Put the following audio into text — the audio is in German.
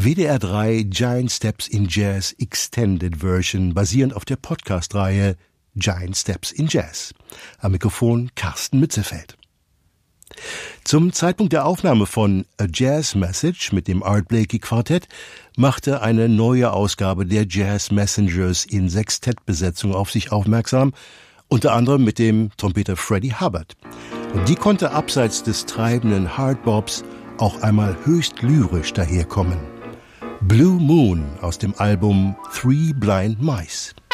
WDR 3 Giant Steps in Jazz Extended Version, basierend auf der Podcast-Reihe Giant Steps in Jazz. Am Mikrofon Carsten Mützefeld. Zum Zeitpunkt der Aufnahme von A Jazz Message mit dem Art Blakey Quartett machte eine neue Ausgabe der Jazz Messengers in Sextettbesetzung auf sich aufmerksam, unter anderem mit dem Trompeter Freddie Hubbard. Und die konnte abseits des treibenden Hardbops auch einmal höchst lyrisch daherkommen. Blue Moon aus dem Album Three Blind Mice.